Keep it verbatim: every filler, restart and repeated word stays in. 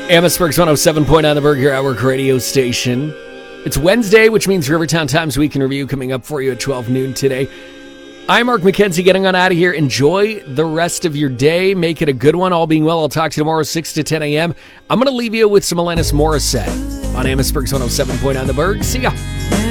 Amherstburg's one oh seven point nine, the Burger Hour radio station. It's Wednesday, which means Rivertown Times Week in Review coming up for you at twelve noon today. I'm Mark McKenzie, getting on out of here. Enjoy the rest of your day. Make it a good one. All being well, I'll talk to you tomorrow, six to ten a.m. I'm going to leave you with some Alanis Morissette on Amherstburg's one oh seven point nine, the Burg. See ya.